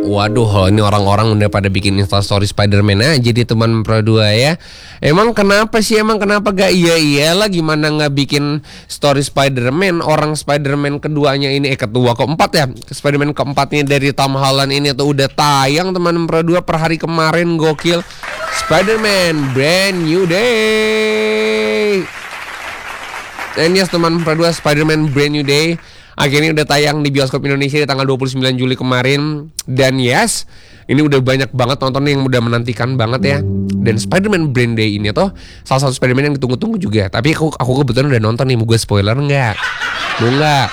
Waduh, ini orang-orang udah pada bikin instastory Spider-Man aja di teman Pro 2 ya. Emang kenapa gak iya-iyalah gimana gak bikin story Spider-Man? Orang Spider-Man keduanya ini keempat ya. Spider-Man keempatnya dari Tom Holland ini tuh udah tayang teman Pro 2 per hari kemarin, gokil. Spider-Man Brand New Day. Dan yes teman Pro 2, Spider-Man Brand New Day akhirnya udah tayang di bioskop Indonesia di tanggal 29 Juli kemarin. Dan yes, ini udah banyak banget nonton yang udah menantikan banget ya. Dan Spider-Man Brand Day ini tuh salah satu Spider-Man yang ditunggu-tunggu juga. Tapi aku kebetulan udah nonton nih, mau gue spoiler nggak? Mau nggak?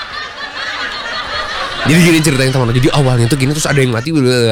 Jadi gini ceritanya teman-teman. Jadi awalnya tuh gini, terus ada yang mati.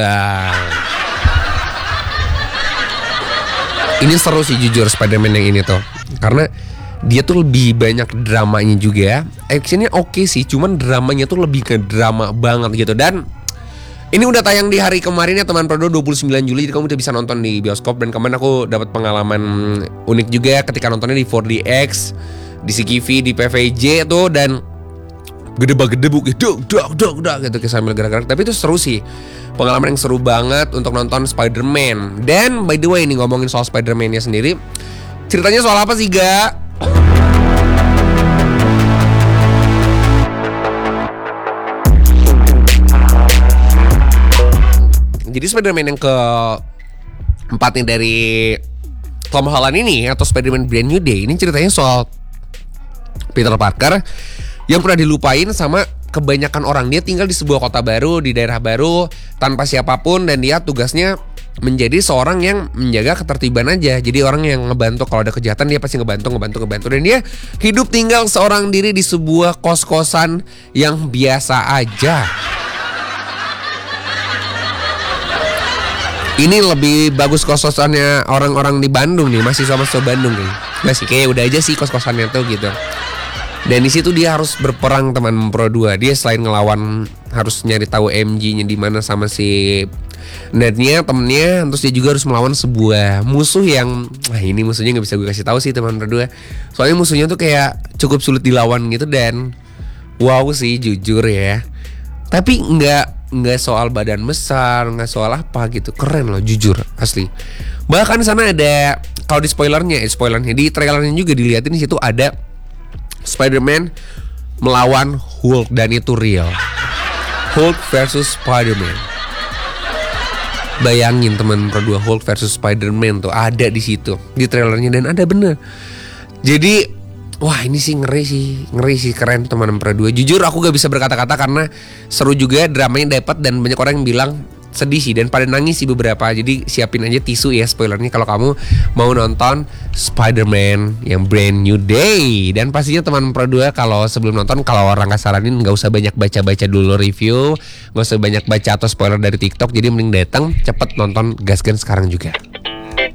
Ini seru sih jujur Spider-Man yang ini tuh, karena dia tuh lebih banyak dramanya juga. Actionnya oke sih, cuman dramanya tuh lebih ke drama banget gitu. Dan ini udah tayang di hari kemarin ya teman Pro 29 Juli. Jadi kamu udah bisa nonton di bioskop. Dan kemarin aku dapat pengalaman unik juga ketika nontonnya di 4DX, di CGV, di PVJ tuh. Dan gede-gede gitu kayak sambil gerak-gerak. Tapi itu seru sih, pengalaman yang seru banget untuk nonton Spider-Man. Dan by the way ini ngomongin soal Spider-Man-nya sendiri, ceritanya soal apa sih Ga? Jadi Spider-Man yang keempatnya dari Tom Holland ini atau Spider-Man Brand New Day ini ceritanya soal Peter Parker yang pernah dilupain sama kebanyakan orang. Dia tinggal di sebuah kota baru, di daerah baru, tanpa siapapun. Dan dia tugasnya menjadi seorang yang menjaga ketertiban aja. Jadi orang yang ngebantu, kalau ada kejahatan dia pasti ngebantu. Dan dia hidup tinggal seorang diri di sebuah kos-kosan yang biasa aja. Ini lebih bagus kos-kosannya orang-orang di Bandung nih, mahasiswa Bandung nih. Masih kayak udah aja sih kos-kosannya tuh gitu. Dan di situ dia harus berperang teman Pro 2. Dia selain ngelawan harus nyari tahu MJ-nya di mana sama si Nednya, temennya. Terus dia juga harus melawan sebuah musuh yang ini musuhnya nggak bisa gue kasih tahu sih teman Pro 2. Soalnya musuhnya tuh kayak cukup sulit dilawan gitu. Dan wow sih jujur ya. Tapi nggak soal badan besar, nggak soal apa gitu. Keren loh jujur asli. Bahkan di sana ada, kalau di spoilernya di trailernya juga dilihatin, di situ ada Spider-Man melawan Hulk dan itu real. Hulk versus Spider-Man. Bayangin teman Pro 2, Hulk versus Spider-Man tuh ada di situ di trailernya dan ada bener. Jadi wah ini sih ngeri sih keren teman Pro 2. Jujur aku gak bisa berkata-kata karena seru juga, dramanya dapat dan banyak orang yang bilang sedih sih dan pada nangis sih beberapa. Jadi siapin aja tisu ya spoilernya kalau kamu mau nonton Spider-Man yang Brand New Day. Dan pastinya teman Pro 2 kalau sebelum nonton, kalau orang gak saranin gak usah banyak baca-baca dulu review, gak usah banyak baca atau spoiler dari TikTok. Jadi mending datang cepet nonton, gaskan sekarang juga.